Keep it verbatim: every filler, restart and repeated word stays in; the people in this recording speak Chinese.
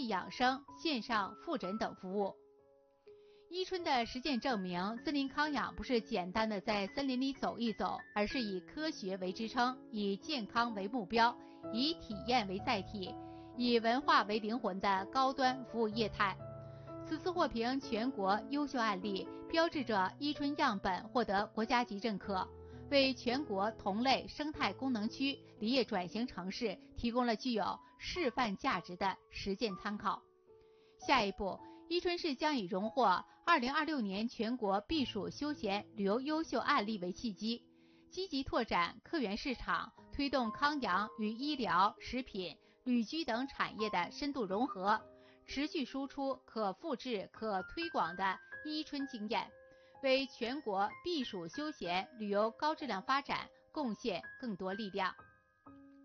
气养生、线上复诊等服务。伊春的实践证明，森林康养不是简单的在森林里走一走，而是以科学为支撑，以健康为目标，以体验为载体，以文化为灵魂的高端服务业态。此次获评全国优秀案例，标志着伊春样本获得国家级认可，为全国同类生态功能区林业转型城市提供了具有示范价值的实践参考。下一步，伊春市将以荣获二零二六年全国避暑休闲旅游优秀案例为契机，积极拓展客源市场，推动康养与医疗、食品、旅居等产业的深度融合，持续输出可复制、可推广的伊春经验，为全国避暑休闲旅游高质量发展贡献更多力量。